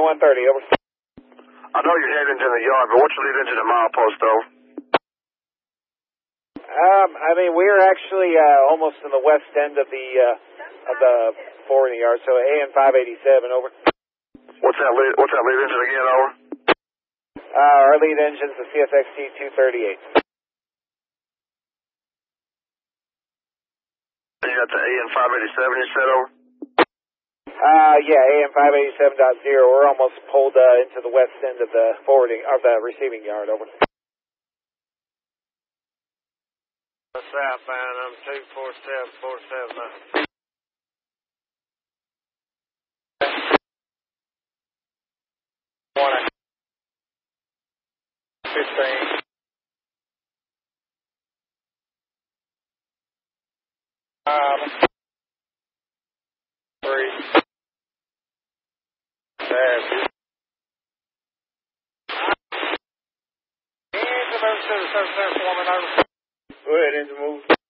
130, over. I know you're heading to the yard, but what's your lead engine and milepost, though? I mean, we're actually almost in the west end of the forwarding yard, so AN 587, over. What's that lead engine again, over? Our lead engine's the CSXT 238. You got the AN 587, you said, over? Yeah, AM 587.0. We're almost pulled into the west end of the forwarding of the receiving yard, over. Southbound, I'm 24747. Morning. 15. Three. There. Engine move to the 77 foreman, over. Go ahead, engine move.